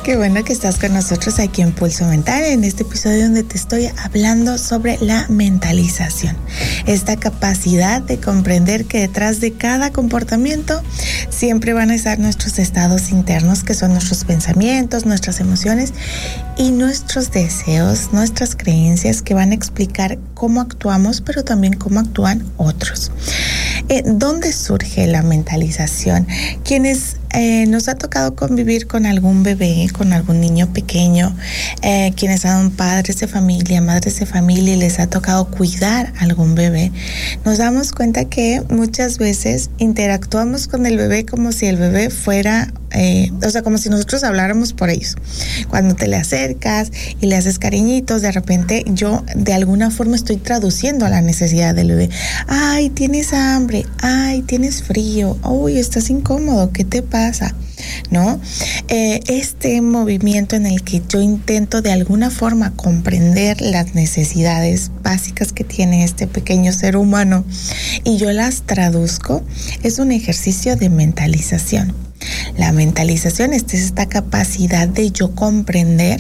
Qué bueno que estás con nosotros aquí en Pulso Mental, en este episodio donde te estoy hablando sobre la mentalización. Esta capacidad de comprender que detrás de cada comportamiento siempre van a estar nuestros estados internos, que son nuestros pensamientos, nuestras emociones y nuestros deseos, nuestras creencias, que van a explicar cómo actuamos, pero también cómo actúan otros. ¿Dónde surge la mentalización? Quienes nos ha tocado convivir con algún bebé, con algún niño pequeño, quienes son padres de familia, madres de familia y les ha tocado cuidar a algún bebé, nos damos cuenta que muchas veces interactuamos con el bebé como si el bebé fuera, como si nosotros habláramos por ellos. Cuando te le acercas y le haces cariñitos, de repente yo de alguna forma estoy traduciendo la necesidad del bebé. Ay, tienes hambre, ay, tienes frío, uy, estás incómodo, ¿qué te pasa? ¿No? Este movimiento en el que yo intento de alguna forma comprender las necesidades básicas que tiene este pequeño ser humano y yo las traduzco, es un ejercicio de mentalización. La mentalización es esta capacidad de yo comprender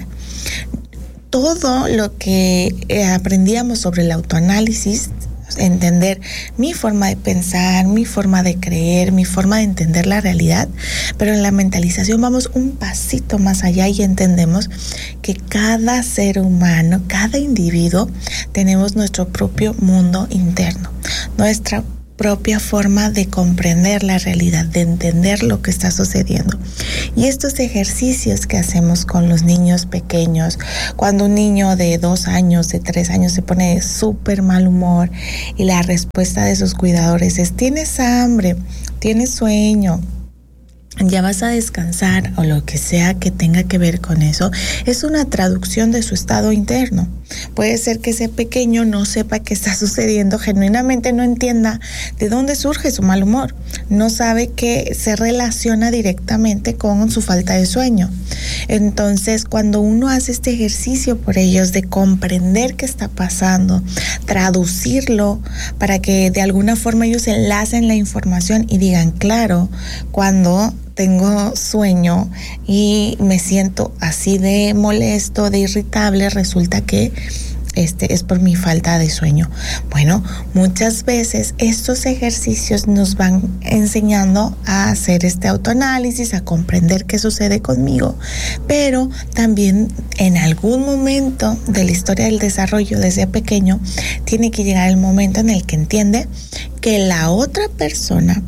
todo lo que aprendíamos sobre el autoanálisis, entender mi forma de pensar, mi forma de creer, mi forma de entender la realidad, pero en la mentalización vamos un pasito más allá y entendemos que cada ser humano, cada individuo, tenemos nuestro propio mundo interno, nuestra propia forma de comprender la realidad, de entender lo que está sucediendo. Y estos ejercicios que hacemos con los niños pequeños, cuando un niño de 2 años, de 3 años se pone de súper mal humor y la respuesta de sus cuidadores es: tienes hambre, tienes sueño, ya vas a descansar, o lo que sea que tenga que ver con eso, es una traducción de su estado interno. Puede ser que ese pequeño no sepa qué está sucediendo, genuinamente no entienda de dónde surge su mal humor, no sabe que se relaciona directamente con su falta de sueño. Entonces, cuando uno hace este ejercicio por ellos de comprender qué está pasando, traducirlo para que de alguna forma ellos enlacen la información y digan: claro, cuando tengo sueño y me siento así de molesto, de irritable, resulta que es por mi falta de sueño. Bueno, muchas veces estos ejercicios nos van enseñando a hacer este autoanálisis, a comprender qué sucede conmigo, pero también en algún momento de la historia del desarrollo desde pequeño tiene que llegar el momento en el que entiende que la otra persona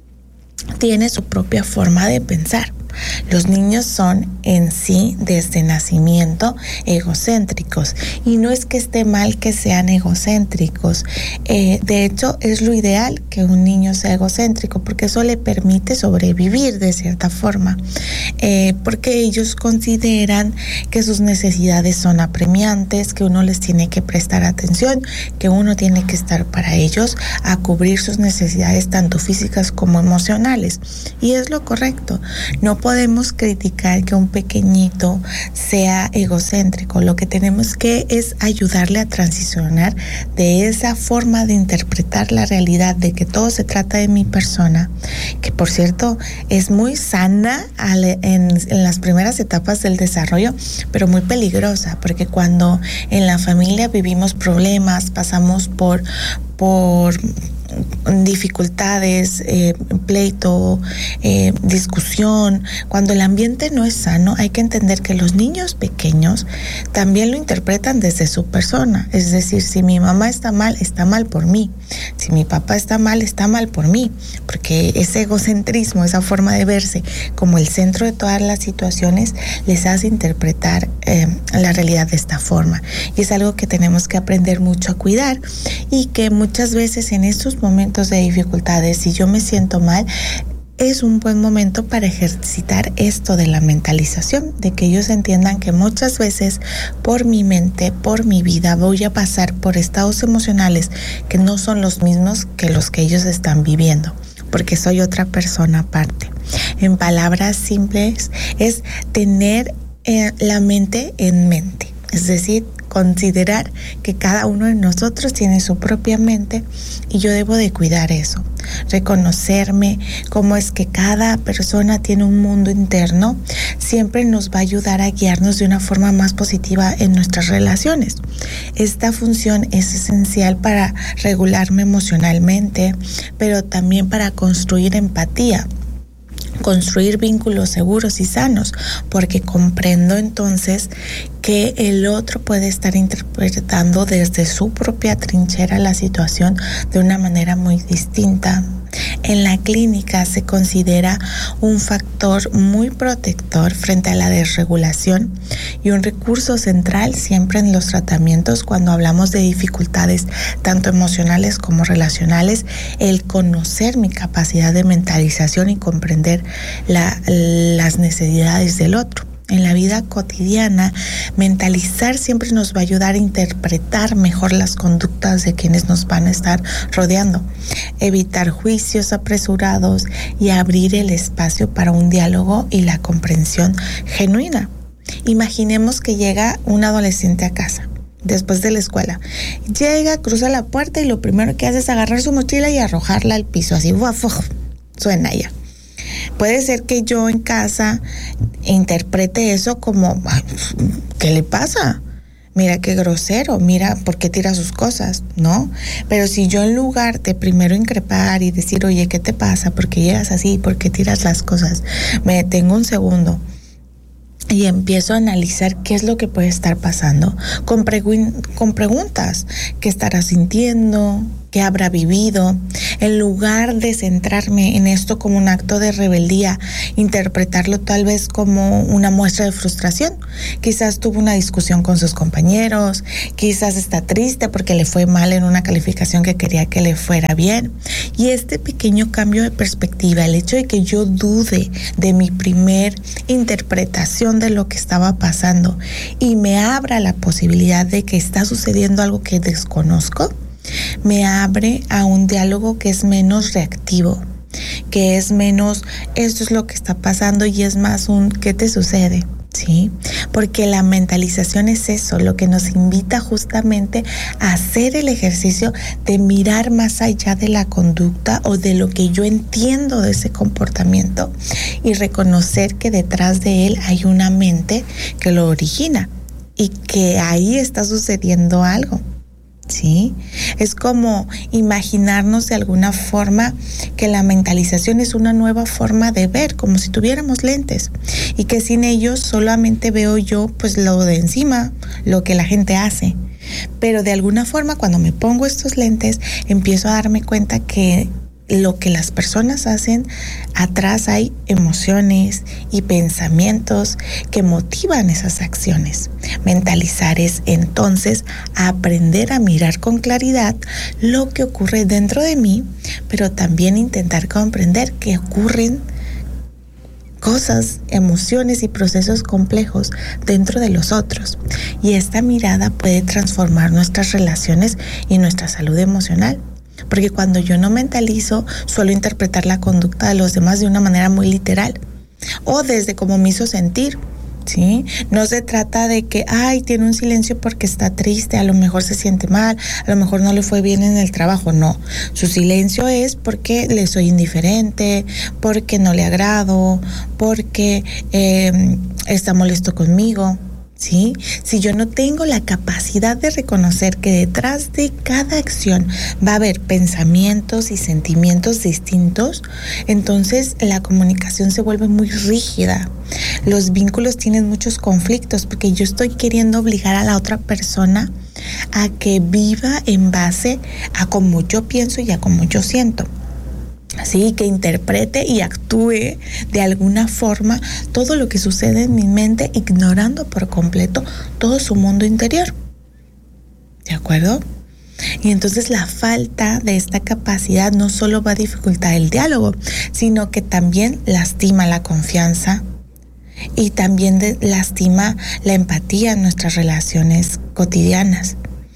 tiene su propia forma de pensar. Los niños son en sí desde nacimiento egocéntricos y no es que esté mal que sean egocéntricos. De hecho, es lo ideal que un niño sea egocéntrico porque eso le permite sobrevivir de cierta forma, porque ellos consideran que sus necesidades son apremiantes, que uno les tiene que prestar atención, que uno tiene que estar para ellos a cubrir sus necesidades tanto físicas como emocionales, y es lo correcto. No podemos criticar que un pequeñito sea egocéntrico. Lo que tenemos que es ayudarle a transicionar de esa forma de interpretar la realidad de que todo se trata de mi persona, que por cierto es muy sana en las primeras etapas del desarrollo, pero muy peligrosa, porque cuando en la familia vivimos problemas, pasamos por dificultades, pleito, discusión, cuando el ambiente no es sano, hay que entender que los niños pequeños también lo interpretan desde su persona. Es decir, si mi mamá está mal por mí. Si mi papá está mal por mí, porque ese egocentrismo, esa forma de verse como el centro de todas las situaciones, les hace interpretar la realidad de esta forma. Y es algo que tenemos que aprender mucho a cuidar, y que muchas veces en estos momentos de dificultades, si yo me siento mal, es un buen momento para ejercitar esto de la mentalización, de que ellos entiendan que muchas veces por mi mente, por mi vida, voy a pasar por estados emocionales que no son los mismos que los que ellos están viviendo, porque soy otra persona aparte. En palabras simples, es tener la mente en mente, es decir, considerar que cada uno de nosotros tiene su propia mente y yo debo de cuidar eso. reconocerme cómo es que cada persona tiene un mundo interno, siempre nos va a ayudar a guiarnos de una forma más positiva en nuestras relaciones. Esta función es esencial para regularme emocionalmente, pero también para construir empatía, construir vínculos seguros y sanos, porque comprendo entonces que el otro puede estar interpretando desde su propia trinchera la situación de una manera muy distinta. En la clínica se considera un factor muy protector frente a la desregulación y un recurso central siempre en los tratamientos cuando hablamos de dificultades tanto emocionales como relacionales, el conocer mi capacidad de mentalización y comprender las necesidades del otro. En la vida cotidiana, mentalizar siempre nos va a ayudar a interpretar mejor las conductas de quienes nos van a estar rodeando, evitar juicios apresurados y abrir el espacio para un diálogo y la comprensión genuina. Imaginemos que llega un adolescente a casa después de la escuela. Llega, cruza la puerta y lo primero que hace es agarrar su mochila y arrojarla al piso, así, ¡guau! Suena ya. Puede ser que yo en casa interprete eso como, ¿qué le pasa? Mira qué grosero, mira por qué tira sus cosas, ¿no? Pero si yo en lugar de primero increpar y decir, oye, ¿qué te pasa? ¿Por qué llegas así? ¿Por qué tiras las cosas? Me detengo un segundo y empiezo a analizar qué es lo que puede estar pasando con preguntas. ¿Qué estará sintiendo? ¿Qué habrá vivido? En lugar de centrarme en esto como un acto de rebeldía, interpretarlo tal vez como una muestra de frustración. Quizás tuvo una discusión con sus compañeros, quizás está triste porque le fue mal en una calificación que quería que le fuera bien. Y este pequeño cambio de perspectiva, el hecho de que yo dude de mi primer interpretación de lo que estaba pasando y me abra la posibilidad de que está sucediendo algo que desconozco, me abre a un diálogo que es menos reactivo, que es menos, esto es lo que está pasando y es más un, ¿qué te sucede? ¿Sí? Porque la mentalización es eso, lo que nos invita justamente a hacer el ejercicio de mirar más allá de la conducta o de lo que yo entiendo de ese comportamiento y reconocer que detrás de él hay una mente que lo origina y que ahí está sucediendo algo. ¿Sí? Es como imaginarnos de alguna forma que la mentalización es una nueva forma de ver, como si tuviéramos lentes y que sin ellos solamente veo yo pues lo de encima, lo que la gente hace. Pero de alguna forma cuando me pongo estos lentes empiezo a darme cuenta que lo que las personas hacen, atrás hay emociones y pensamientos que motivan esas acciones. Mentalizar es entonces aprender a mirar con claridad lo que ocurre dentro de mí, pero también intentar comprender que ocurren cosas, emociones y procesos complejos dentro de los otros. Y esta mirada puede transformar nuestras relaciones y nuestra salud emocional. Porque cuando yo no mentalizo, suelo interpretar la conducta de los demás de una manera muy literal o desde cómo me hizo sentir, ¿sí? No se trata de que, tiene un silencio porque está triste, a lo mejor se siente mal, a lo mejor no le fue bien en el trabajo. No, su silencio es porque le soy indiferente, porque no le agrado, porque está molesto conmigo. ¿Sí? Si yo no tengo la capacidad de reconocer que detrás de cada acción va a haber pensamientos y sentimientos distintos, entonces la comunicación se vuelve muy rígida. Los vínculos tienen muchos conflictos porque yo estoy queriendo obligar a la otra persona a que viva en base a cómo yo pienso y a cómo yo siento. Así que interprete y actúe de alguna forma todo lo que sucede en mi mente, ignorando por completo todo su mundo interior. ¿De acuerdo? Y entonces la falta de esta capacidad no solo va a dificultar el diálogo, sino que también lastima la confianza y también lastima la empatía en nuestras relaciones cotidianas.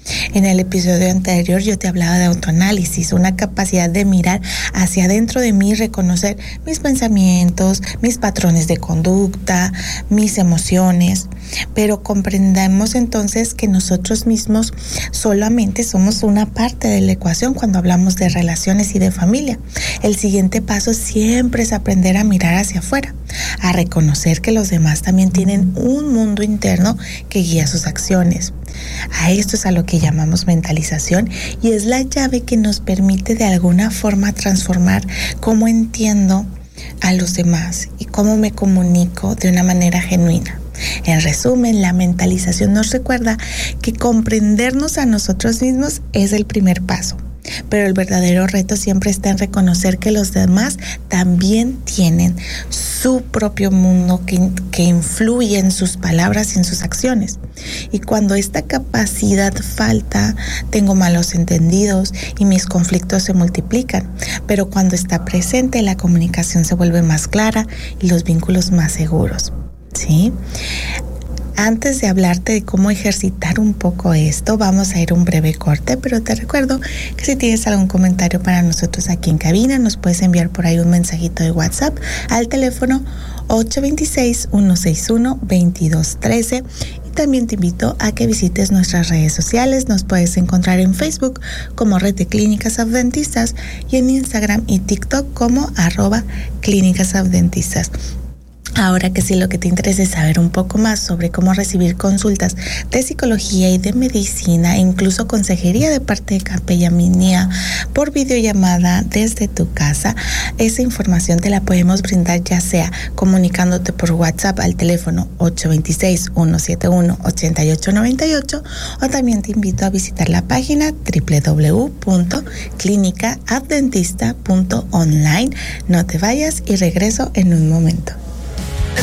En el episodio anterior yo te hablaba de autoanálisis, una capacidad de mirar hacia adentro de mí, reconocer mis pensamientos, mis patrones de conducta, mis emociones, pero comprendamos entonces que nosotros mismos solamente somos una parte de la ecuación cuando hablamos de relaciones y de familia. El siguiente paso siempre es aprender a mirar hacia afuera, a reconocer que los demás también tienen un mundo interno que guía sus acciones. A esto es a lo que llamamos mentalización y es la llave que nos permite de alguna forma transformar cómo entiendo a los demás y cómo me comunico de una manera genuina. En resumen, la mentalización nos recuerda que comprendernos a nosotros mismos es el primer paso, pero el verdadero reto siempre está en reconocer que los demás también tienen su propio mundo que influye en sus palabras y en sus acciones. Y cuando esta capacidad falta, tengo malos entendidos y mis conflictos se multiplican. Pero cuando está presente, la comunicación se vuelve más clara y los vínculos más seguros. ¿Sí? Antes de hablarte de cómo ejercitar un poco esto, vamos a ir a un breve corte, pero te recuerdo que si tienes algún comentario para nosotros aquí en cabina, nos puedes enviar por ahí un mensajito de WhatsApp al teléfono 826-161-2213. Y también te invito a que visites nuestras redes sociales. Nos puedes encontrar en Facebook como Red de Clínicas Adventistas y en Instagram y TikTok como @Clínicas Adventistas. Ahora que si lo que te interesa es saber un poco más sobre cómo recibir consultas de psicología y de medicina, e incluso consejería de parte de Capellanía por videollamada desde tu casa, esa información te la podemos brindar ya sea comunicándote por WhatsApp al teléfono 826-171-8898 o también te invito a visitar la página www.clinicaadventista.online. No te vayas y regreso en un momento.